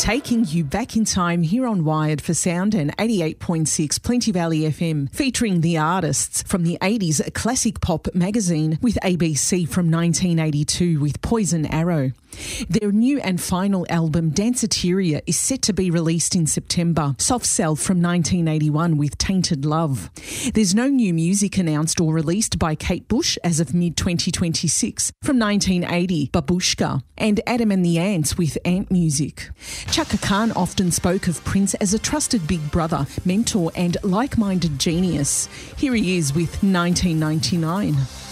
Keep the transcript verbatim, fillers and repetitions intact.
Taking you back in time here on Wired for Sound and eighty-eight point six Plenty Valley F M, featuring the artists from the eighties classic pop magazine with A B C from nineteen eighty-two with Poison Arrow. Their new and final album, Danceteria, is set to be released in September. Soft Cell from nineteen eighty-one with Tainted Love. There's no new music announced or released by Kate Bush as of mid twenty twenty-six. From nineteen eighty, Babushka. And Adam and the Ants with Ant Music. Chaka Khan often spoke of Prince as a trusted big brother, mentor and like-minded genius. Here he is with nineteen ninety-nine.